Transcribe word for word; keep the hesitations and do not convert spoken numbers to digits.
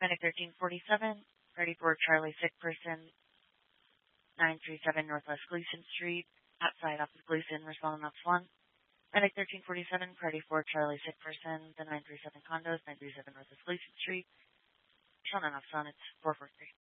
Medic thirteen forty-seven, ready for Charlie, sick person, nine three seven Northwest Gleason Street, outside Office Gleason, responding off one. Medic thirteen forty-seven, ready for Charlie, sick person, the nine three seven condos, nine three seven Northwest Gleason Street, responding off one, it's four four three.